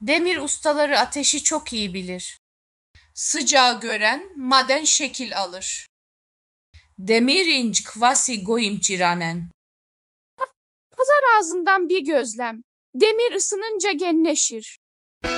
Demir ustaları ateşi çok iyi bilir. Sıcağı gören maden şekil alır. Demir inç kvasi goyim ciranen. Pazar ağzından bir gözlem. Demir ısınınca genleşir.